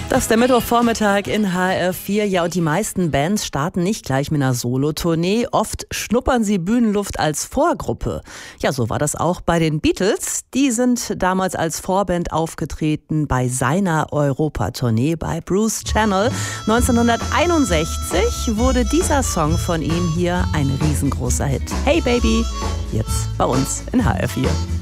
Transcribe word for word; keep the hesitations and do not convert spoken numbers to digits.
Das ist der Mittwochvormittag in H R vier. Ja, und die meisten Bands starten nicht gleich mit einer Solo-Tournee. Oft schnuppern sie Bühnenluft als Vorgruppe. Ja, so war das auch bei den Beatles. Die sind damals als Vorband aufgetreten bei seiner Europa-Tournee bei Bruce Channel. neunzehnhunderteinundsechzig wurde dieser Song von ihm hier ein riesengroßer Hit. Hey Baby, jetzt bei uns in H R vier.